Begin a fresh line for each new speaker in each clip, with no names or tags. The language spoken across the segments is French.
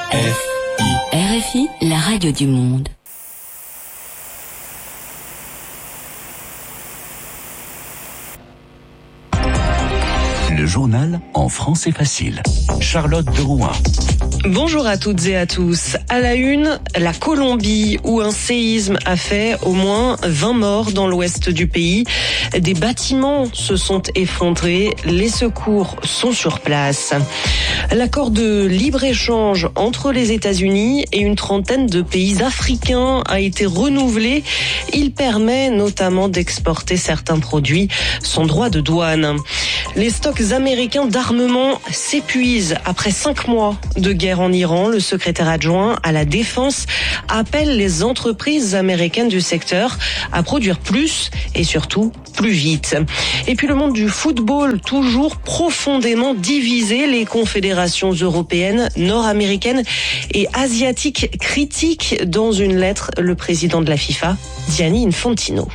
RFI, la radio du monde.
Le journal en français facile. Charlotte de Rouen.
Bonjour à toutes et à tous. À la une, la Colombie, où un séisme a fait au moins 20 morts dans l'ouest du pays. Des bâtiments se sont effondrés. Les secours sont sur place. L'accord de libre-échange entre les États-Unis et une trentaine de pays africains a été renouvelé. Il permet notamment d'exporter certains produits sans droit de douane. Les stocks américains d'armement s'épuisent après 5 mois de guerre en Iran. Le secrétaire adjoint à la Défense appelle les entreprises américaines du secteur à produire plus et surtout plus vite. Et puis le monde du football, toujours profondément divisé. Les confédérations européennes, nord-américaines et asiatiques critiquent dans une lettre le président de la FIFA, Gianni Infantino.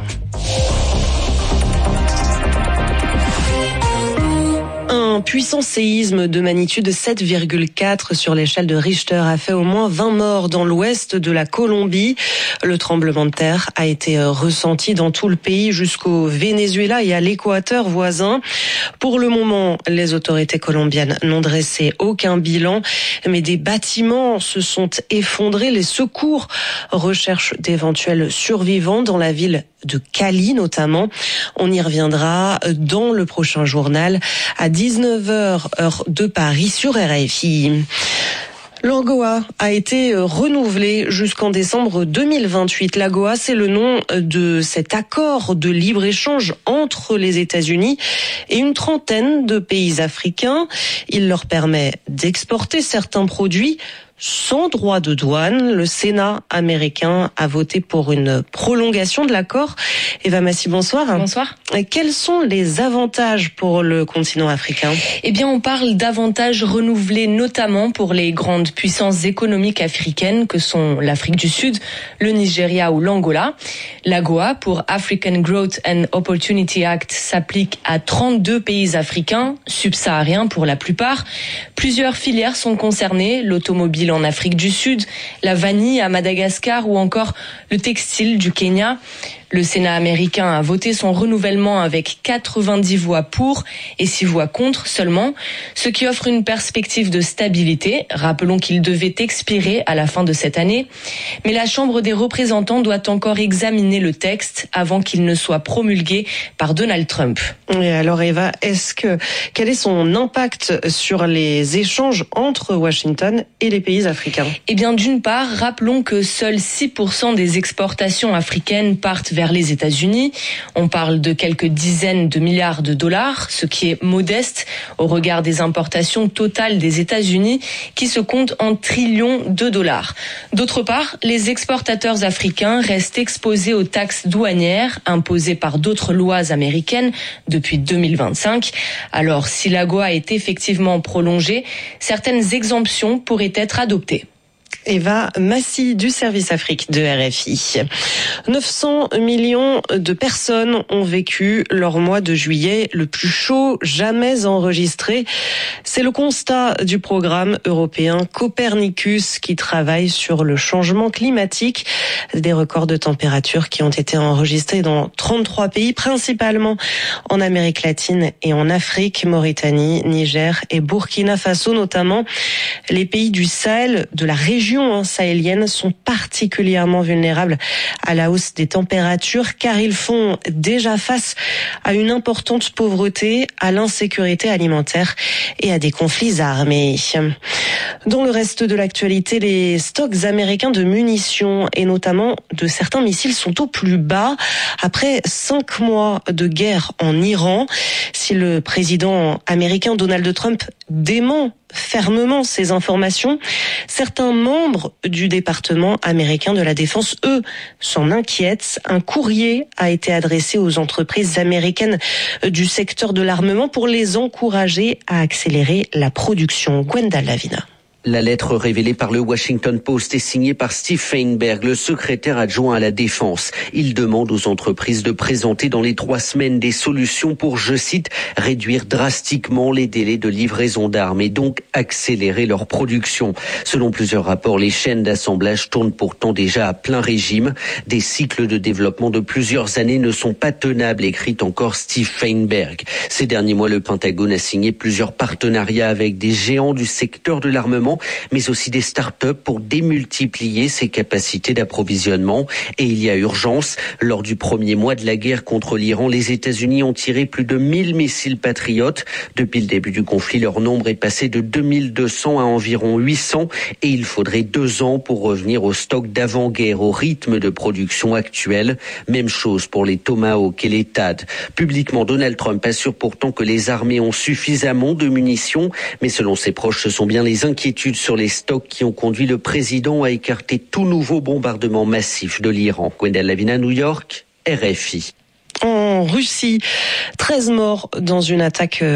Un puissant séisme de magnitude 7,4 sur l'échelle de Richter a fait au moins 20 morts dans l'ouest de la Colombie. Le tremblement de terre a été ressenti dans tout le pays jusqu'au Venezuela et à l'Équateur voisin. Pour le moment, les autorités colombiennes n'ont dressé aucun bilan, mais des bâtiments se sont effondrés. Les secours recherchent d'éventuels survivants dans la ville de Cali notamment. On y reviendra dans le prochain journal à 19h heure de Paris sur RFI. L'AGOA a été renouvelée jusqu'en décembre 2028. L'AGOA, c'est le nom de cet accord de libre-échange entre les États-Unis et une trentaine de pays africains. Il leur permet d'exporter certains produits sans droit de douane. Le Sénat américain a voté pour une prolongation de l'accord. Eva Massy, bonsoir.
Bonsoir.
Quels sont les avantages pour le continent africain ?
Eh bien, on parle d'avantages renouvelés notamment pour les grandes puissances économiques africaines que sont l'Afrique du Sud, le Nigeria ou l'Angola. L'AGOA, pour African Growth and Opportunity Act, s'applique à 32 pays africains, subsahariens pour la plupart. Plusieurs filières sont concernées, l'automobile en Afrique du Sud, la vanille à Madagascar ou encore le textile du Kenya. Le Sénat américain a voté son renouvellement avec 90 voix pour et 6 voix contre seulement, ce qui offre une perspective de stabilité. Rappelons qu'il devait expirer à la fin de cette année. Mais la Chambre des représentants doit encore examiner le texte avant qu'il ne soit promulgué par Donald Trump.
Et alors Eva, quel est son impact sur les échanges entre Washington et les pays africains ?
Eh bien, d'une part, rappelons que seuls 6% des exportations africaines partent vers les États-Unis. On parle de quelques dizaines de milliards de dollars, ce qui est modeste au regard des importations totales des États-Unis qui se comptent en trillions de dollars. D'autre part, les exportateurs africains restent exposés aux taxes douanières imposées par d'autres lois américaines depuis 2025. Alors, si l'AGOA est effectivement prolongée, certaines exemptions pourraient être adoptées.
Eva Massy du service Afrique de RFI. 900 millions de personnes ont vécu leur mois de juillet le plus chaud jamais enregistré. C'est le constat du programme européen Copernicus qui travaille sur le changement climatique. Des records de température qui ont été enregistrés dans 33 pays, principalement en Amérique latine et en Afrique, Mauritanie, Niger et Burkina Faso notamment. Les pays du Sahel, de la région sahéliennes sont particulièrement vulnérables à la hausse des températures car ils font déjà face à une importante pauvreté, à l'insécurité alimentaire et à des conflits armés. Dans le reste de l'actualité, les stocks américains de munitions et notamment de certains missiles sont au plus bas après 5 mois de guerre en Iran. Si le président américain Donald Trump dément fermement ces informations, certains membres du département américain de la Défense, eux, s'en inquiètent. Un courrier a été adressé aux entreprises américaines du secteur de l'armement pour les encourager à accélérer la production. Gwenda Lavina.
La lettre révélée par le Washington Post est signée par Steve Feinberg, le secrétaire adjoint à la Défense. Il demande aux entreprises de présenter dans les 3 semaines des solutions pour, je cite, réduire drastiquement les délais de livraison d'armes et donc accélérer leur production. Selon plusieurs rapports, les chaînes d'assemblage tournent pourtant déjà à plein régime. Des cycles de développement de plusieurs années ne sont pas tenables, écrit encore Steve Feinberg. Ces derniers mois, le Pentagone a signé plusieurs partenariats avec des géants du secteur de l'armement, mais aussi des start-up pour démultiplier ses capacités d'approvisionnement. Et il y a urgence. Lors du premier mois de la guerre contre l'Iran, les États-Unis ont tiré plus de 1000 missiles Patriot. Depuis le début du conflit, leur nombre est passé de 2200 à environ 800 et il faudrait 2 ans pour revenir au stock d'avant-guerre, au rythme de production actuel. Même chose pour les Tomahawk et les THAAD. Publiquement, Donald Trump assure pourtant que les armées ont suffisamment de munitions, mais selon ses proches, ce sont bien les inquiétudes sur les stocks qui ont conduit le président à écarter tout nouveau bombardement massif de l'Iran. Gwendal Lavina, New York, RFI.
En Russie, 13 morts dans une attaque